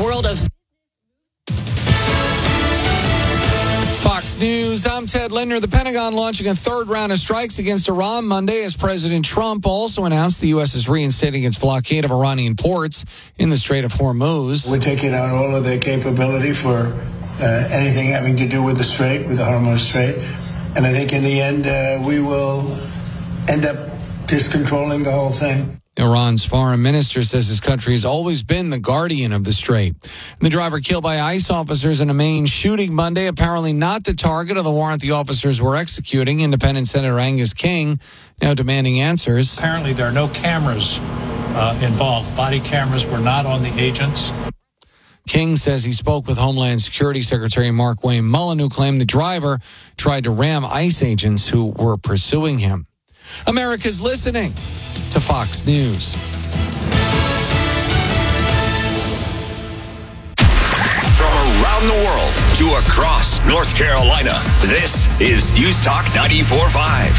world of Fox News, I'm Ted Linder. The Pentagon launching a third round of strikes against Iran Monday as President Trump also announced the U.S. is reinstating its blockade of Iranian ports in the Strait of Hormuz. We're taking out all of their capability for anything having to do with the Strait, with the Hormuz Strait. And I think in the end, we will end up just controlling the whole thing. Iran's foreign minister says his country has always been the guardian of the strait. The driver killed by ICE officers in a Maine shooting Monday, apparently not the target of the warrant the officers were executing. Independent Senator Angus King now demanding answers. Apparently there are no cameras involved. Body cameras were not on the agents. King says he spoke with Homeland Security Secretary Markwayne Mullin, who claimed the driver tried to ram ICE agents who were pursuing him. America's listening to Fox News. From around the world to across North Carolina, this is News Talk 94.5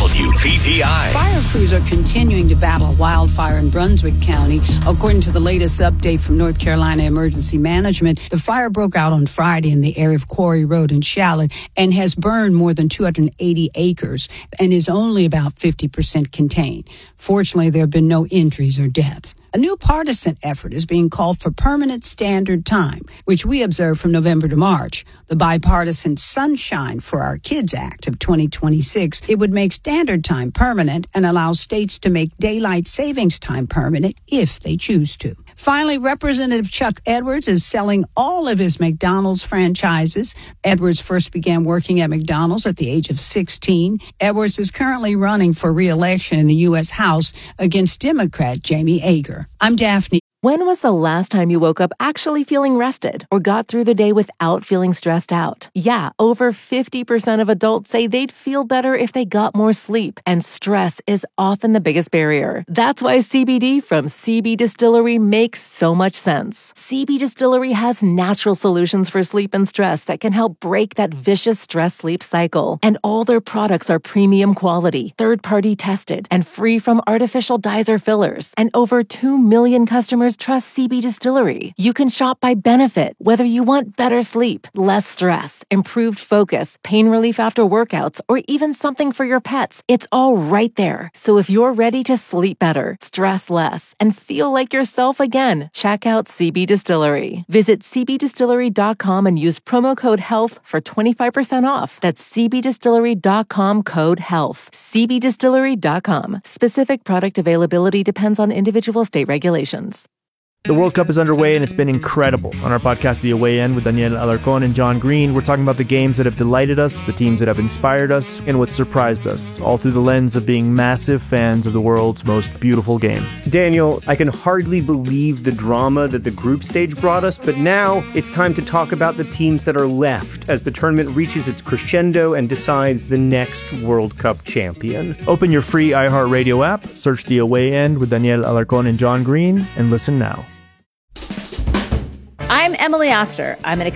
WPTI. Fire crews are continuing to battle a wildfire in Brunswick County. According to the latest update from North Carolina Emergency Management, the fire broke out on Friday in the area of Quarry Road in Charlotte and has burned more than 280 acres and is only about 50% contained. Fortunately, there have been no injuries or deaths. A new partisan effort is being called for permanent standard time, which we observe from November to March. The bipartisan Sunshine for Our Kids Act of 2026, it would make standard time permanent and allow states to make daylight savings time permanent if they choose to. Finally, Representative Chuck Edwards is selling all of his McDonald's franchises. Edwards first began working at McDonald's at the age of 16. Edwards is currently running for re-election in the U.S. House against Democrat Jamie Ager. I'm Daphne. When was the last time you woke up actually feeling rested or got through the day without feeling stressed out? Yeah, over 50% of adults say they'd feel better if they got more sleep, and stress is often the biggest barrier. That's why CBD from CB Distillery makes so much sense. CB Distillery has natural solutions for sleep and stress that can help break that vicious stress-sleep cycle. And all their products are premium quality, third-party tested, and free from artificial dyes or fillers. And over 2 million customers trust CB Distillery. You can shop by benefit, whether you want better sleep, less stress, improved focus, pain relief after workouts, or even something for your pets. It's all right there. So if you're ready to sleep better, stress less, and feel like yourself again, check out CB Distillery. Visit cbdistillery.com and use promo code HEALTH for 25% off. That's cbdistillery.com code HEALTH. cbdistillery.com. Specific product availability depends on individual state regulations. The World Cup is underway and it's been incredible. On our podcast, The Away End, with Daniel Alarcón and John Green, we're talking about the games that have delighted us, the teams that have inspired us, and what surprised us, all through the lens of being massive fans of the world's most beautiful game. Daniel, I can hardly believe the drama that the group stage brought us, but now it's time to talk about the teams that are left as the tournament reaches its crescendo and decides the next World Cup champion. Open your free iHeartRadio app, search The Away End with Daniel Alarcón and John Green, and listen now. I'm Emily Oster. I'm an